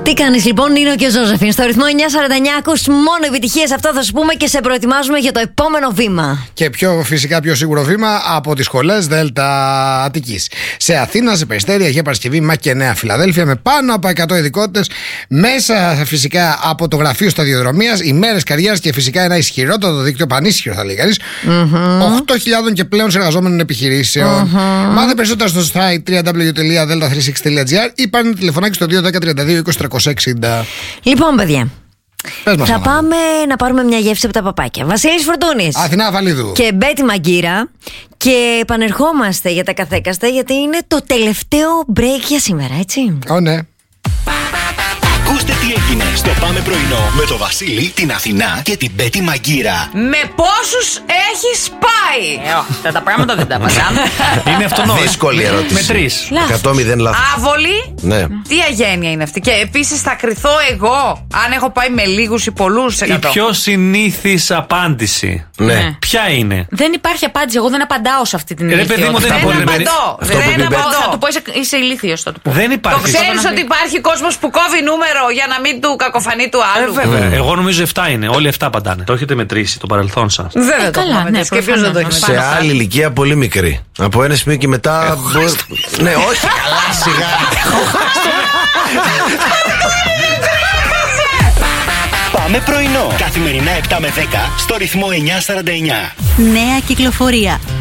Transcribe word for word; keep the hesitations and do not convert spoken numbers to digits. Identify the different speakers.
Speaker 1: Τι κάνεις λοιπόν, Νίνο και Ζώζεφιν στο ρυθμό εννιά σαράντα εννιά. Ακούς μόνο επιτυχίες, αυτό θα σου πούμε και σε προετοιμάζουμε για το επόμενο βήμα.
Speaker 2: Και πιο φυσικά πιο σίγουρο βήμα από τις σχολές Δέλτα Αττικής. Σε Αθήνα, σε Περιστέρη, Αγία Παρασκευή, Μα και Νέα Φιλαδέλφια, με πάνω από εκατό ειδικότητες. Μέσα φυσικά από το γραφείο σταδιοδρομίας, ημέρες καριέρας και φυσικά ένα ισχυρότερο δίκτυο, πανίσχυρο θα λέει κανείς. Mm-hmm. οκτώ χιλιάδες και πλέον εργαζόμενων επιχειρήσεων. Mm-hmm. Μάθε περισσότερα στο site double-u double-u double-u τελεία delta τριακόσια εξήντα τελεία gr ή πάρτε τηλεφωνάκι στο δύο ένα μηδέν τριάντα δύο είκοσι τριακόσια εξήντα.
Speaker 1: Λοιπόν, παιδιά,
Speaker 2: μας,
Speaker 1: θα πάμε να πάρουμε μια γεύση από τα παπάκια. Βασίλης Φορτούνης,
Speaker 2: Αθηνά Βαλίδου
Speaker 1: και Μπέτη Μαγκύρα. Και επανερχόμαστε για τα καθέκαστα, γιατί είναι το τελευταίο break για σήμερα, έτσι.
Speaker 2: Ω, ναι.
Speaker 3: Ακούστε τι έγινε στο Πάμε Πρωινό με το Βασίλη, την Αθηνά και την Μπέτη Μαγκύρα.
Speaker 4: Με πόσους έχεις πάει? Ε, αυτά τα πράγματα δεν τα απαντάμε.
Speaker 5: Είναι αυτονόητο.
Speaker 6: Δύσκολη ερώτηση.
Speaker 5: Με τρεις.
Speaker 6: εκατό μηδέν λάθος.
Speaker 4: Άβολη.
Speaker 6: Ναι.
Speaker 4: Τι αγένεια είναι αυτή. Και επίσης θα κριθώ εγώ αν έχω πάει με λίγους ή πολλούς
Speaker 5: Η
Speaker 4: εκατό.
Speaker 5: πιο συνήθις απάντηση.
Speaker 6: Ναι.
Speaker 5: Ποια είναι?
Speaker 4: Δεν υπάρχει απάντηση. Εγώ δεν απαντάω σε αυτή την
Speaker 5: Ρε,
Speaker 4: ηλικία.
Speaker 5: παιδί μου, δεν
Speaker 4: Δεν
Speaker 5: μπορεί να
Speaker 4: απαντώ.
Speaker 6: Αυτό που
Speaker 4: Δεν
Speaker 6: είπε η
Speaker 4: απαντώ.
Speaker 6: Μπέτη.
Speaker 4: Θα του πω είσαι, είσαι ηλίθιος. Θα του πω.
Speaker 5: Δεν
Speaker 4: Το
Speaker 5: υπάρχει.
Speaker 4: ξέρεις ότι υπάρχει κόσμος που κόβει νούμερο για να μην του κακοφανεί του
Speaker 5: Ε,
Speaker 4: άλλου.
Speaker 5: βέβαια. Εγώ νομίζω επτά είναι. Όλοι επτά απαντάνε. Το έχετε μετρήσει το παρελθόν σας.
Speaker 4: Βέβαια το
Speaker 1: καλά,
Speaker 4: έχουμε
Speaker 1: ναι,
Speaker 4: μετρήσει. Και ποιος δεν το έχει
Speaker 1: προφανώς.
Speaker 4: πάρει.
Speaker 6: Σε άλλη ηλικία πολύ μικρή. Από ένα σημείο και μετά. μπορεί- Ναι, όχι, καλά, σιγά.
Speaker 3: Πάμε Πρωινό. Καθημερινά επτά με δέκα στο ρυθμό εννιά σαράντα εννιά.
Speaker 7: Νέα κυκλοφορία.